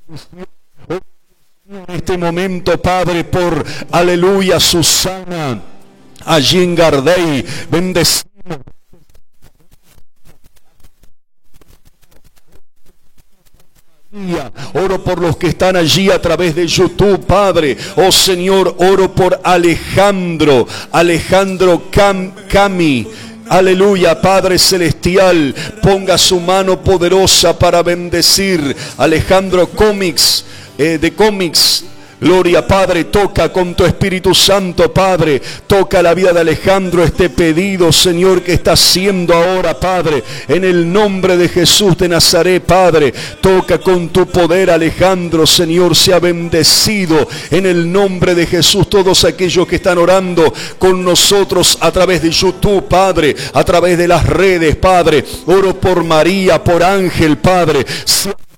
En este momento, Padre, por, aleluya, Susana, allí en Gardey, bendecimos. Oro por los que están allí a través de YouTube, Padre. Oh Señor, oro por Alejandro Cami. Aleluya, Padre Celestial, ponga su mano poderosa para bendecir. Alejandro Comics, de Comics. Gloria, Padre, toca con tu Espíritu Santo, Padre, toca la vida de Alejandro, este pedido, Señor, que está haciendo ahora, Padre, en el nombre de Jesús de Nazaret, Padre, toca con tu poder, Alejandro, Señor, sea bendecido en el nombre de Jesús. Todos aquellos que están orando con nosotros a través de YouTube, Padre, a través de las redes, Padre, oro por María, por Ángel, Padre,